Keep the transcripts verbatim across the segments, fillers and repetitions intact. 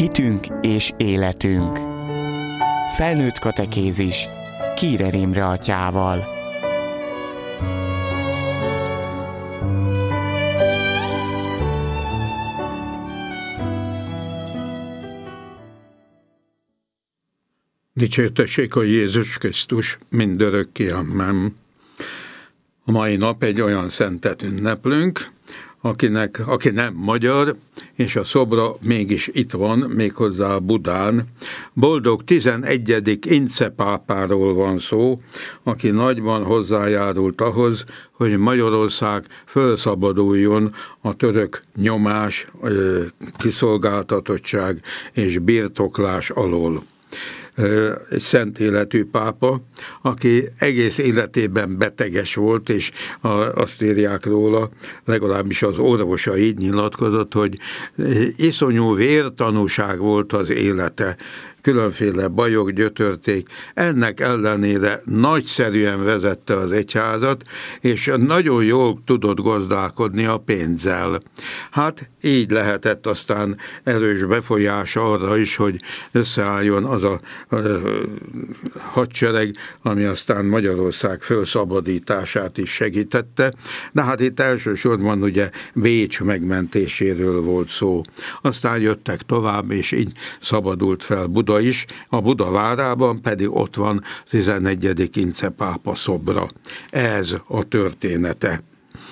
Hitünk és életünk. Felnőtt katekézis Kírer Imre atyával. Dicsértessék a Jézus Krisztus mindörökké, amen. A mai nap egy olyan szentet ünneplünk, akinek, aki nem magyar, és a szobra mégis itt van, méghozzá Budán. Boldog tizenegyedik Ince pápáról van szó, aki nagyban hozzájárult ahhoz, hogy Magyarország felszabaduljon a török nyomás, kiszolgáltatottság és birtoklás alól. Egy szent életű pápa, aki egész életében beteges volt, és azt írják róla, legalábbis az orvosa így nyilatkozott, hogy iszonyú vértanúság volt az élete. Különféle bajok gyötörték, ennek ellenére nagyszerűen vezette az egyházat, és nagyon jól tudott gazdálkodni a pénzzel. Hát így lehetett aztán erős befolyás arra is, hogy összeálljon az a, a, a hadsereg, ami aztán Magyarország felszabadítását is segítette, de hát itt elsősorban ugye Bécs megmentéséről volt szó. Aztán jöttek tovább, és így szabadult fel Buda is, a Buda várában pedig ott van tizenegyedik Ince pápa szobra. Ez a története.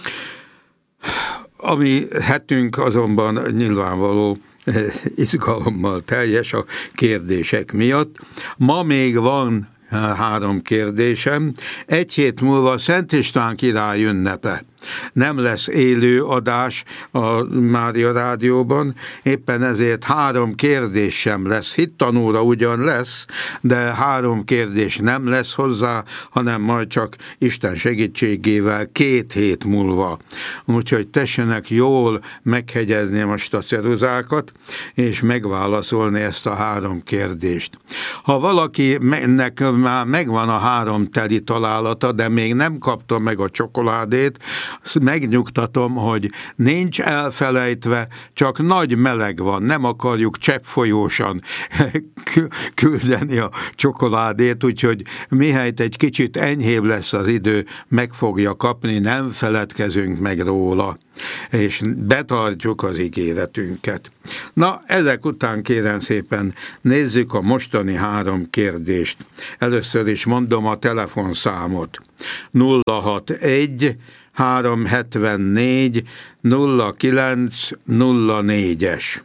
Ami hetünk azonban nyilvánvaló izgalommal teljes a kérdések miatt. Ma még van három kérdésem. Egy hét múlva Szent István király ünnepe. Nem lesz élő adás a Mária Rádióban, éppen ezért három kérdés sem lesz. Hittanóra ugyan lesz, de három kérdés nem lesz hozzá, hanem majd csak Isten segítségével két hét múlva. Úgyhogy tessenek jól meghegyezni most a ceruzákat, és megválaszolni ezt a három kérdést. Ha valakinek már megvan a három teli találata, de még nem kapta meg a csokoládét, megnyugtatom, hogy nincs elfelejtve, csak nagy meleg van, nem akarjuk cseppfolyósan küldeni a csokoládét, úgyhogy mihelyt egy kicsit enyhébb lesz az idő, meg fogja kapni, nem feledkezünk meg róla, és betartjuk az ígéretünket. Na, ezek után kérem szépen nézzük a mostani három kérdést. Először is mondom a telefonszámot. nulla hatvanegy háromszázhetvennégy nulla kilenc nulla négyes.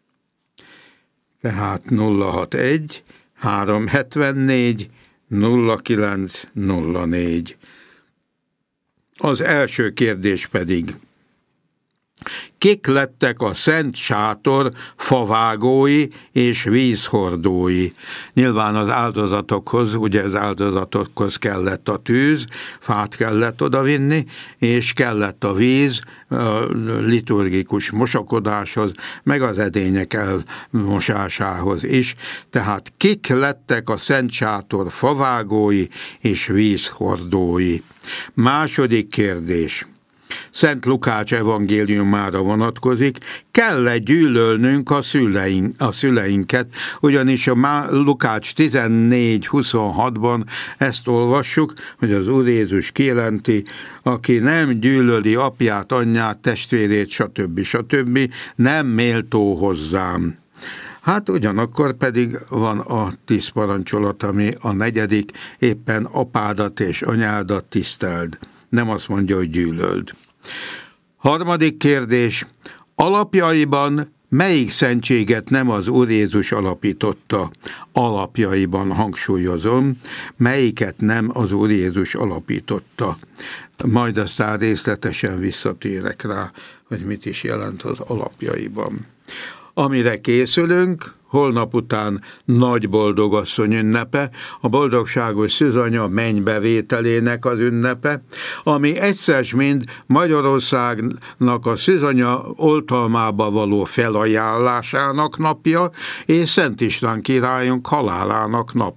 Tehát nulla hatvanegy háromszázhetvennégy nulla kilenc nulla négy. Az első kérdés pedig: kik lettek a Szent Sátor favágói és vízhordói? Nyilván az áldozatokhoz, ugye az áldozatokhoz kellett a tűz, fát kellett odavinni, és kellett a víz a liturgikus mosakodáshoz, meg az edények elmosásához is. Tehát kik lettek a Szent Sátor favágói és vízhordói? Második kérdés. Szent Lukács evangéliumára vonatkozik, kell-e gyűlölnünk a, szüleink, a szüleinket, ugyanis a Lukács tizennégy huszonhatban ezt olvassuk, hogy az Úr Jézus kijelenti, aki nem gyűlöli apját, anyját, testvérét, stb. stb. Nem méltó hozzám. Hát ugyanakkor pedig van a tíz parancsolat, ami a negyedik, éppen apádat és anyádat tiszteld. Nem azt mondja, hogy gyűlöld. Harmadik kérdés. Alapjaiban melyik szentséget nem az Úr Jézus alapította? Alapjaiban hangsúlyozom, melyiket nem az Úr Jézus alapította. Majd aztán részletesen visszatérek rá, hogy mit is jelent az alapjaiban. Amire készülünk, holnap után nagy boldogasszony ünnepe, a boldogságos szűzanya mennybevételének az ünnepe, ami egyszer mind Magyarországnak a szűzanya oltalmába való felajánlásának napja, és Szent István királyunk halálának napja.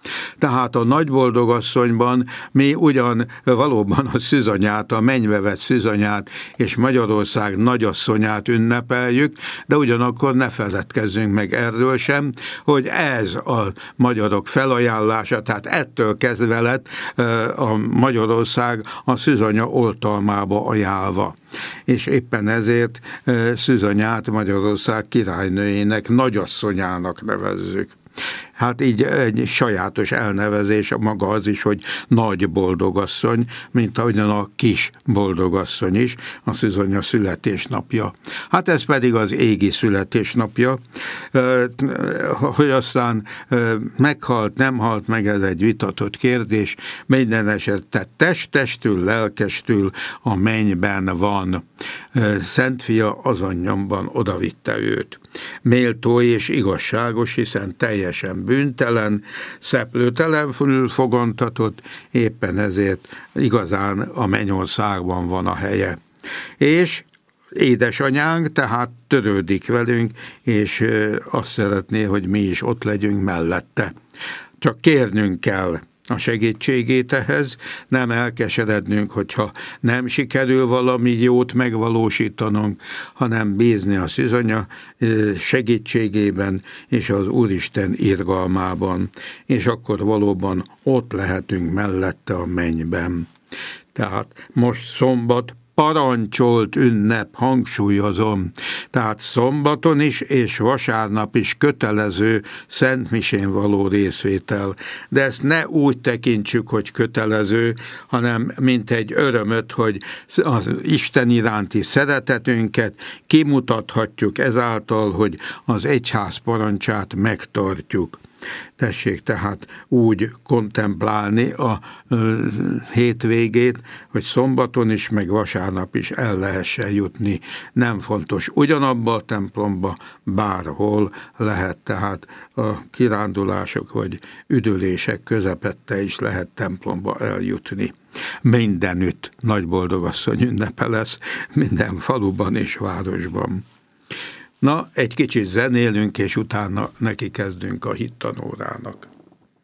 Tehát a nagyboldogasszonyban mi ugyan valóban a szűzanyát, a mennybe vett szűzanyát és Magyarország nagyasszonyát ünnepeljük, de ugyanakkor ne feledkezzünk meg erről sem, hogy ez a magyarok felajánlása, tehát ettől kezdve lett a Magyarország a szűzanya oltalmába ajánlva. És éppen ezért szűzanyát Magyarország királynőjének, nagyasszonyának nevezzük. Hát így egy sajátos elnevezés maga az is, hogy nagy boldogasszony, mint ahogyan a kis boldogasszony is, a szűzanya születésnapja. Hát ez pedig az égi születésnapja, hogy aztán meghalt, nem halt meg, ez egy vitatott kérdés, minden esetre test-testül, lelkestül a mennyben van. Szent Fia az anyjamban odavitte őt. Méltó és igazságos, hiszen teljesen bűntelen, szeplőtelenül fogantatott, éppen ezért igazán a mennyországban van a helye. És édesanyánk tehát törődik velünk, és azt szeretné, hogy mi is ott legyünk mellette. Csak kérnünk kell a segítségét ehhez, nem elkeserednünk, hogyha nem sikerül valami jót megvalósítanunk, hanem bízni a szűzanya segítségében és az Úristen irgalmában, és akkor valóban ott lehetünk mellette a mennyben. Tehát most szombat, parancsolt ünnep, hangsúlyozom. Tehát szombaton is és vasárnap is kötelező szentmisén való részvétel. De ezt ne úgy tekintsük, hogy kötelező, hanem mint egy örömöt, hogy az Isten iránti szeretetünket kimutathatjuk ezáltal, hogy az egyház parancsát megtartjuk. Tessék tehát úgy kontemplálni a ö, hétvégét, hogy szombaton is, meg vasárnap is el lehessen jutni. Nem fontos ugyanabba a templomba, bárhol lehet, tehát a kirándulások vagy üdülések közepette is lehet templomba eljutni. Mindenütt nagyboldogasszony ünnepe lesz, minden faluban és városban. Na, egy kicsit zenélünk, és utána neki kezdünk a hittanórának.